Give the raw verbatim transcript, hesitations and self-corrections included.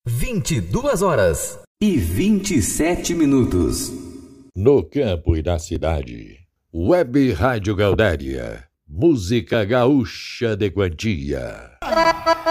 vinte e duas horas e vinte e sete minutos. No campo e na cidade, Web Rádio Gaudéria, música gaúcha de quantia.